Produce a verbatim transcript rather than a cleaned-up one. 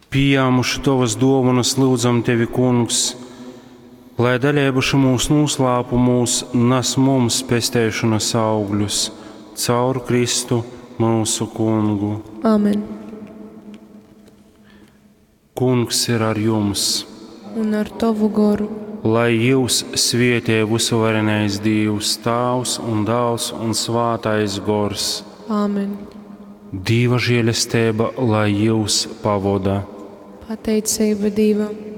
Pieņēmuši tavas dāvanas, lūdzam tevi, kungs, lai dalībuši mūsu noslēpumus, nes mums pestīšanas augļus caur Kristu mūsu kungu. Āmen. Kungs ir ar jums, Un ar tavu garu, lai jūs svētī visvarenais Dievs, Tēvs un Dēls un Svētais Gors. āmen. Dieva žēlastība, lai jūs pavada. Pateicība Dievam.